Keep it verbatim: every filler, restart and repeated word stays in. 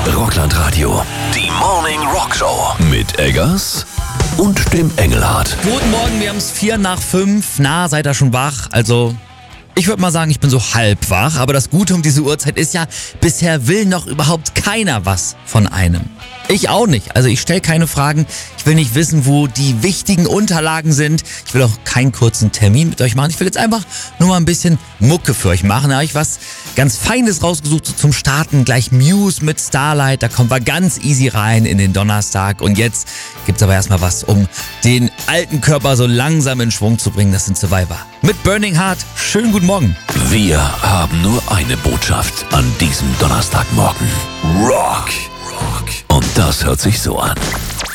Rockland Radio. Die Morning Rock Show. Mit Eggers und dem Engelhardt. Guten Morgen, wir haben es vier nach fünf. Na, seid ihr schon wach? Also, ich würde mal sagen, ich bin so halb wach. Aber das Gute um diese Uhrzeit ist ja, bisher will noch überhaupt keiner was von einem. Ich auch nicht. Also ich stelle keine Fragen. Ich will nicht wissen, wo die wichtigen Unterlagen sind. Ich will auch keinen kurzen Termin mit euch machen. Ich will jetzt einfach nur mal ein bisschen Mucke für euch machen. Da habe ich was ganz Feines rausgesucht so zum Starten. Gleich Muse mit Starlight. Da kommen wir ganz easy rein in den Donnerstag. Und jetzt gibt's aber erstmal was, um den alten Körper so langsam in Schwung zu bringen. Das sind Survivor. Mit Burning Heart. Schönen guten Morgen. Wir haben nur eine Botschaft an diesem Donnerstagmorgen. Rock. Und das hört sich so an.